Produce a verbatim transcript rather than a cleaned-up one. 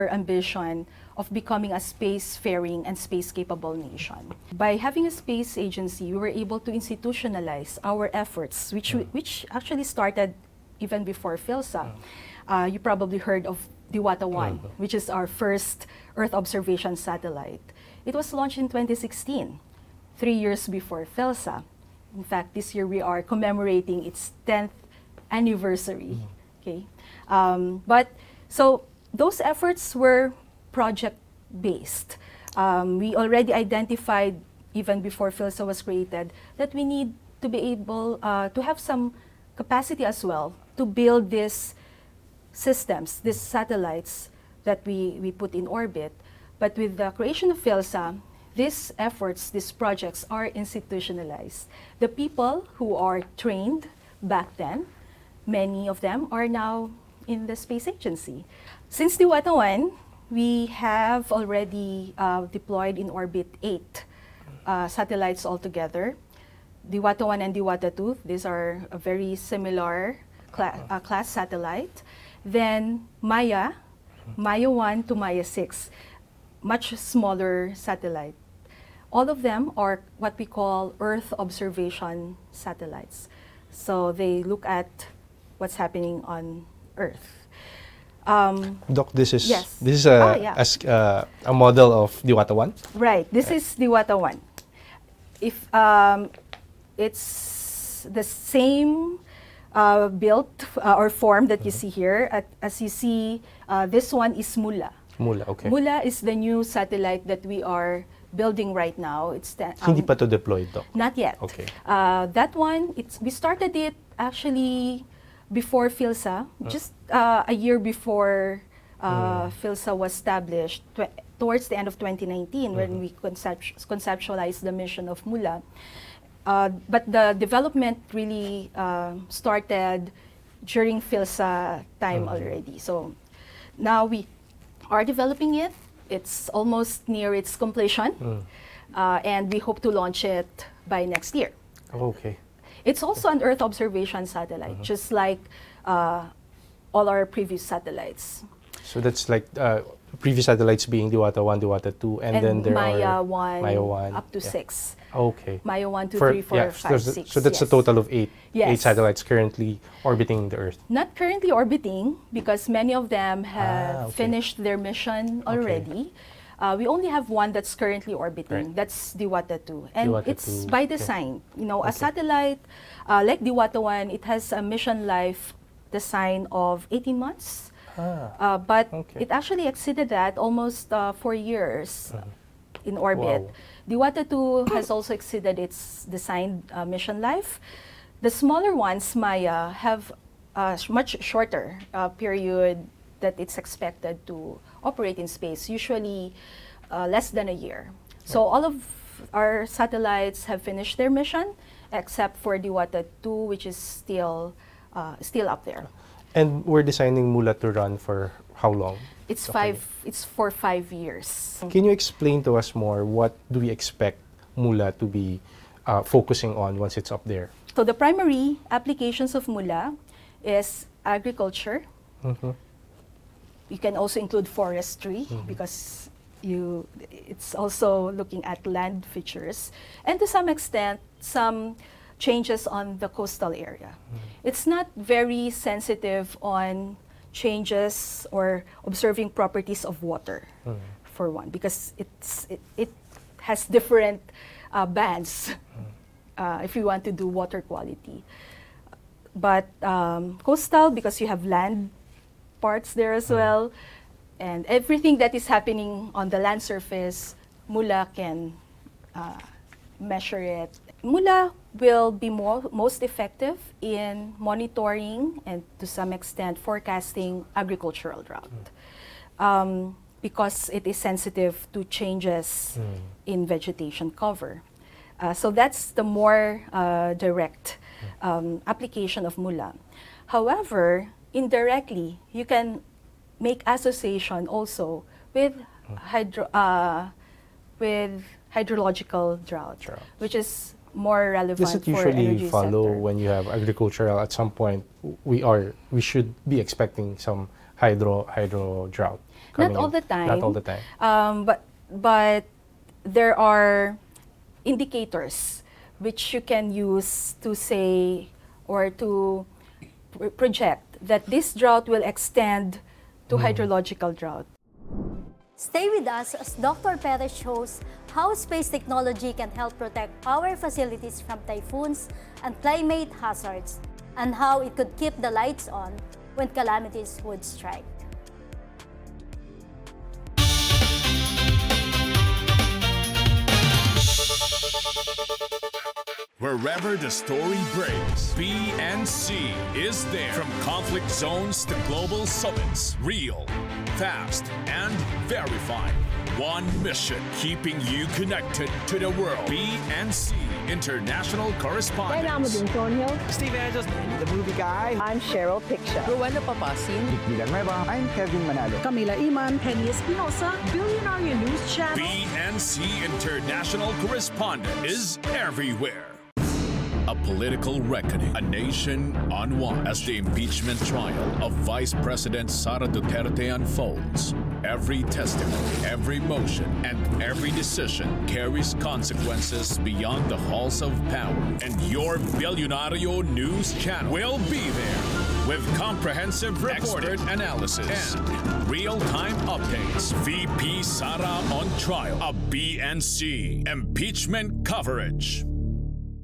ambition of becoming a spacefaring and space-capable nation. By having a space agency, we were able to institutionalize our efforts, which, we, which actually started even before PhilSA. Uh, you probably heard of Diwata one, which is our first Earth observation satellite. It was launched in twenty sixteen, three years before PhilSA. In fact, this year we are commemorating its tenth anniversary. Okay, um, but so those efforts were project-based. Um, we already identified, even before PhilSA was created, that we need to be able uh, to have some capacity as well to build these systems, these satellites that we, we put in orbit. But with the creation of PhilSA, these efforts, these projects are institutionalized. The people who are trained back then, many of them are now in the space agency. Since Diwata one, we have already uh, deployed in orbit eight uh, satellites altogether. Diwata one and Diwata two, these are a very similar cla uh, class satellite. Then Maya, Maya one to Maya six, much smaller satellite. All of them are what we call Earth observation satellites. So they look at what's happening on Earth. Um, Doc, this is yes. this is a ah, yeah. as, uh, a model of Diwata one. Right. This right. is Diwata one. If um, it's the same uh, built uh, or form that mm-hmm. you see here, at, as you see, uh, this one is Mula. Mula, okay. Mula is the new satellite that we are building right now. It's the, um, Hindi pa to deployed, Doc? Not yet. Okay. Uh, that one, it's we started it actually before PhilSA, uh. just uh, a year before uh, mm. PhilSA was established, tw towards the end of twenty nineteen, mm-hmm. when we concept conceptualized the mission of Mula. Uh, but the development really uh, started during PhilSA time mm-hmm. already. So now we are developing it. It's almost near its completion, mm. uh, and we hope to launch it by next year. Okay. It's also an Earth observation satellite, uh-huh. just like uh, all our previous satellites. So that's like uh, previous satellites being Diwata one, Diwata two, and, and then there Maya are one, Maya one up to yeah. six. Okay. Maya one, two, For, three, four, yeah, five, so six. So that's yes. a total of eight, yes. eight satellites currently orbiting the Earth. Not currently orbiting, because many of them have ah, okay. finished their mission already. Okay. Uh, we only have one that's currently orbiting. Right. That's Diwata two. And Diwata it's two. by design. Okay. You know, okay. a satellite uh, like Diwata one, it has a mission life design of eighteen months. Ah, uh, but okay. it actually exceeded that almost uh, four years uh-huh. in orbit. Wow. Diwata two has also exceeded its designed uh, mission life. The smaller ones, Maya, have a sh much shorter uh, period that it's expected to operate in space, usually uh, less than a year. So all of our satellites have finished their mission, except for Diwata two, which is still uh, still up there. And we're designing Mula to run for how long? It's okay. five. It's for five years. Can you explain to us more what do we expect Mula to be uh, focusing on once it's up there? So the primary applications of Mula is agriculture. Mm-hmm. You can also include forestry mm-hmm. because you, it's also looking at land features, and to some extent, some changes on the coastal area. Mm-hmm. It's not very sensitive on changes or observing properties of water, mm-hmm. for one, because it's, it, it has different uh, bands mm-hmm. uh, if you want to do water quality. But um, coastal, because you have land parts there as mm. well, and everything that is happening on the land surface, Mula can uh, measure it. Mula will be more, most effective in monitoring and to some extent forecasting agricultural drought mm. um, because it is sensitive to changes mm. in vegetation cover. Uh, so that's the more uh, direct um, application of Mula. However, indirectly, you can make association also with hydro, uh, with hydrological drought, drought, which is more relevant Does it for usually energy follow sector. When you have agricultural at some point? We are we should be expecting some hydro hydro drought. coming Not all in? the time. Not all the time. Um, but but there are indicators which you can use to say or to pr- project that this drought will extend to hydrological drought. Stay with us as Doctor Perez shows how space technology can help protect our facilities from typhoons and climate hazards, and how it could keep the lights on when calamities would strike. Wherever the story breaks, B N C is there. From conflict zones to global summits, real, fast, and verified. One mission, keeping you connected to the world. B N C International Kailangan mo Correspondence. din, Tonyo. Steve Angeles, the movie guy. I'm Cheryl Piccia. Rowena Papasin, Villanueva. I'm Kevin Manalo. Camila Iman. Penny Espinosa. Billionaire News Channel. B N C International Correspondent is everywhere. A political reckoning, a nation on watch as the impeachment trial of Vice President Sara Duterte unfolds. Every testimony, every motion, and every decision carries consequences beyond the halls of power. And your Billionario News Channel will be there with comprehensive expert analysis and real-time updates. V P Sara on trial, a B N C impeachment coverage.